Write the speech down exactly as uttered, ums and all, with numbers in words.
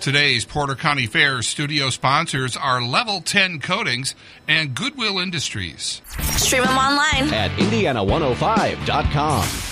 Today's Porter County Fair studio sponsors are Level ten Coatings and Goodwill Industries. Stream them online at Indiana one oh five dot com.